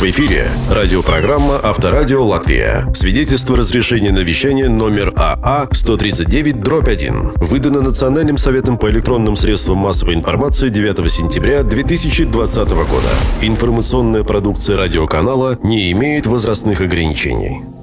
В эфире радиопрограмма «Авторадио Латвия». Свидетельство разрешения на вещание номер АА 139/1. Выдано Национальным советом по электронным средствам массовой информации 9 сентября 2020 года. Информационная продукция радиоканала не имеет возрастных ограничений.